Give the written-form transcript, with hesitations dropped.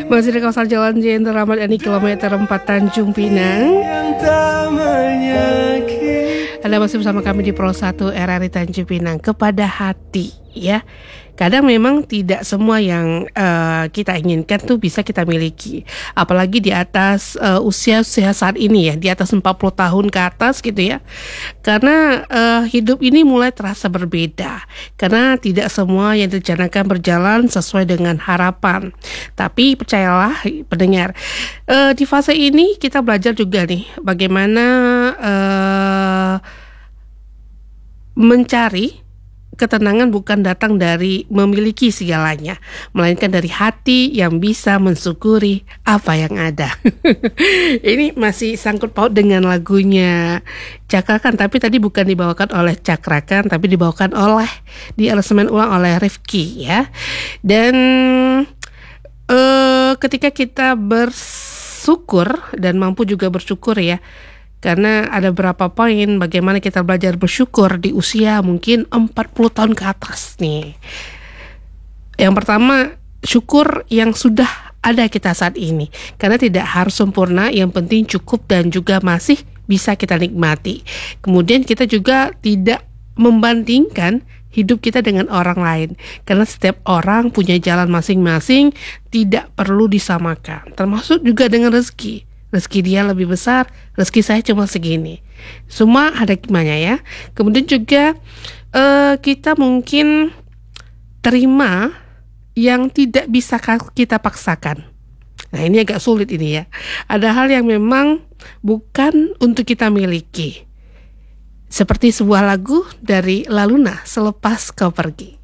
Masih di kawasan Jalan Jenderal Ahmad Yani kilometer 4 Tanjung Pinang. Anda masih bersama kami di Pro 1 RRI Tanjung Pinang. Kepada hati, ya. Kadang memang tidak semua yang kita inginkan tuh bisa kita miliki. Apalagi di atas usia saat ini ya, di atas 40 tahun ke atas gitu ya. Karena hidup ini mulai terasa berbeda. Karena tidak semua yang direncanakan berjalan sesuai dengan harapan. Tapi percayalah pendengar, di fase ini kita belajar juga nih bagaimana mencari ketenangan bukan datang dari memiliki segalanya, melainkan dari hati yang bisa mensyukuri apa yang ada. Ini masih sangkut paut dengan lagunya Cakrakan, tapi tadi bukan dibawakan oleh Cakrakan, tapi dibawakan oleh diaransemen ulang oleh Rifki ya. Dan ketika kita bersyukur dan mampu juga bersyukur ya, karena ada beberapa poin bagaimana kita belajar bersyukur di usia mungkin 40 tahun ke atas nih. Yang pertama, syukur yang sudah ada kita saat ini. Karena tidak harus sempurna, yang penting cukup dan juga masih bisa kita nikmati. Kemudian kita juga tidak membandingkan hidup kita dengan orang lain. Karena setiap orang punya jalan masing-masing, tidak perlu disamakan. Termasuk juga dengan rezeki. Rezeki dia lebih besar, rezeki saya cuma segini. Semua ada hikmahnya ya. Kemudian juga kita mungkin terima yang tidak bisa kita paksakan. Nah ini agak sulit ini ya. Ada hal yang memang bukan untuk kita miliki. Seperti sebuah lagu dari La Luna, Selepas Kau Pergi.